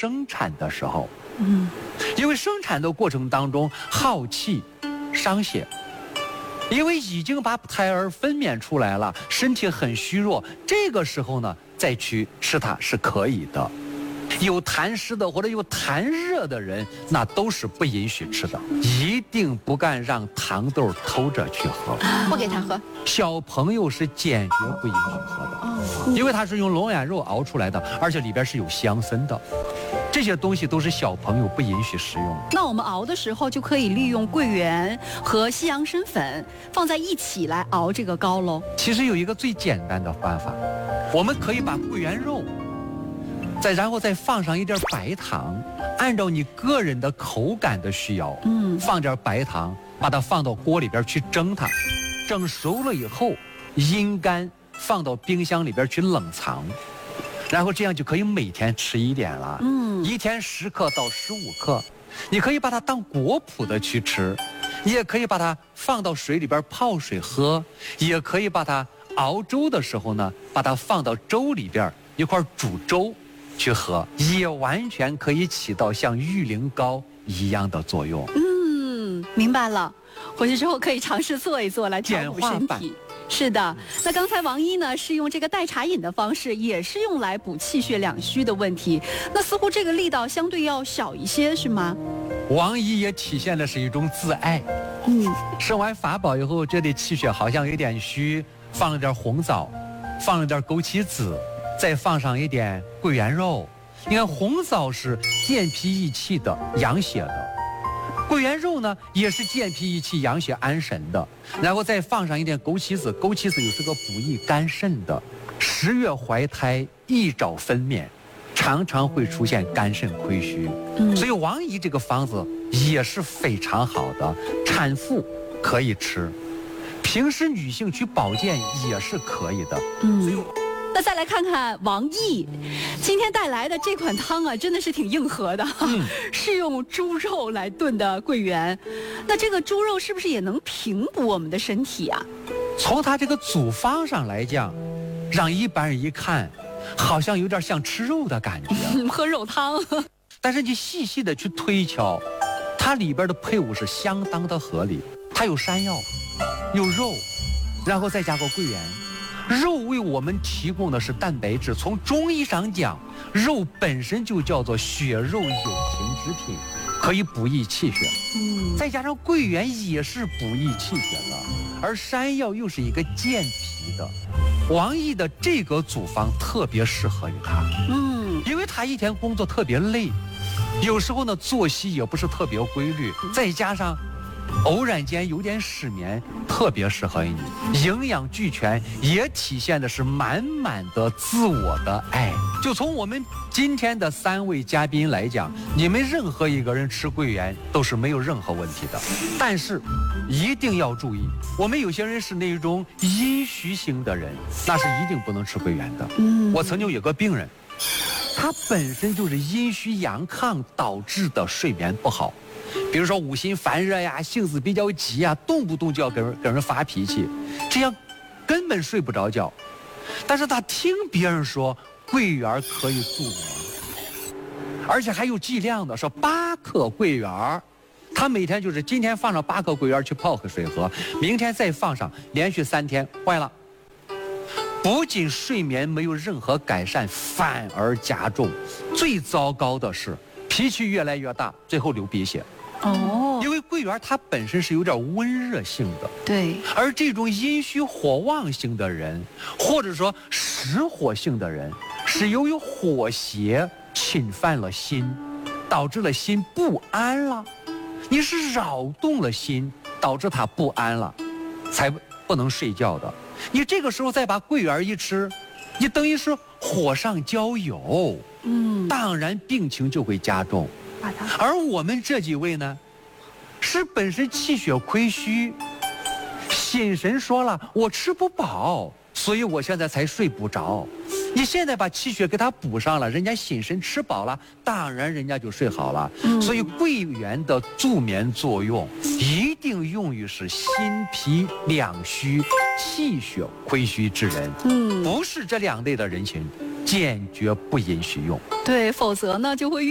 生产的时候，因为生产的过程当中耗气、伤血，因为已经把胎儿分娩出来了，身体很虚弱，这个时候呢再去吃它是可以的。有痰湿的或者有痰热的人，那都是不允许吃的，一定不敢让糖豆偷着去喝， 不给他喝。 小朋友是坚决不允许喝的，因为它是用龙眼肉熬出来的，而且里边是有香氛的，这些东西都是小朋友不允许食用的。 那我们熬的时候就可以利用桂圆和西洋参粉放在一起来熬这个糕喽。 其实有一个最简单的办法，我们可以把桂圆肉然后再放上一点白糖，按照你个人的口感的需要，放点白糖，把它放到锅里边去蒸它，蒸熟了以后阴干，放到冰箱里边去冷藏，然后这样就可以每天吃一点了。一天10克到15克，你可以把它当果脯的去吃，你也可以把它放到水里边泡水喝，也可以把它熬粥的时候呢，把它放到粥里边一块煮粥去喝，也完全可以起到像玉灵膏一样的作用。 明白了，回去之后可以尝试做一做来调补身体。是的，那刚才王一呢是用这个代茶饮的方式，也是用来补气血两虚的问题。那似乎这个力道相对要小一些，是吗？ 王一也体现的是一种自爱。生完法宝以后，觉得气血好像有点虚，放了点红枣，放了点枸杞子，再放上一点桂圆肉。你看红枣是健脾益气的，养血的，桂圆肉呢也是健脾益气、养血安神的，然后再放上一点枸杞子，枸杞子又是个补益肝肾的。10月怀胎，一早分娩，常常会出现肝肾亏虚，所以王姨这个方子也是非常好的，产妇可以吃，平时女性去保健也是可以的。 那再来看看王毅今天带来的这款汤啊，真的是挺硬核的，是用猪肉来炖的桂圆。那这个猪肉是不是也能平补我们的身体啊？ 从它这个组方上来讲，让一般人一看好像有点像吃肉的感觉， 喝肉汤。 但是你细细的去推敲，它里边的配伍是相当的合理，它有山药，有肉，然后再加个桂圆。肉为我们提供的是蛋白质，从中医上讲，肉本身就叫做血肉有情之品，可以补益气血。再加上桂圆也是补益气血的，而山药又是一个健脾的。王毅的这个组方特别适合于他，因为他一天工作特别累，有时候呢作息也不是特别规律，再加上偶然间有点失眠，特别适合于你。营养俱全，也体现的是满满的自我的爱。就从我们今天的3位嘉宾来讲，你们任何一个人吃桂圆都是没有任何问题的。但是一定要注意，我们有些人是那种阴虚型的人，那是一定不能吃桂圆的。我曾经有个病人，他本身就是阴虚阳亢导致的睡眠不好，比如说五心烦热呀，性子比较急呀，动不动就要跟人发脾气，这样根本睡不着觉。但是他听别人说桂圆可以助眠，而且还有剂量的，说8克桂圆，他每天就是今天放上8克桂圆去泡开水喝，明天再放上，连续3天，坏了，不仅睡眠没有任何改善，反而加重，最糟糕的是脾气越来越大，最后流鼻血。因为桂圆它本身是有点温热性的， 对， 而这种阴虚火旺型的人，或者说实火性的人，是由于火邪侵犯了心，导致了心不安了。你是扰动了心，导致他不安了，才不能睡觉的。你这个时候再把桂圆一吃，你等于是火上浇油，当然病情就会加重。而我们这几位呢，是本身气血亏虚，心神说了我吃不饱，所以我现在才睡不着。你现在把气血给他补上了，人家心神吃饱了，当然人家就睡好了。所以桂圆的助眠作用一定用于是心脾两虚、气血亏虚之人，不是这2类的人群坚决不允许用。 对，否则呢就会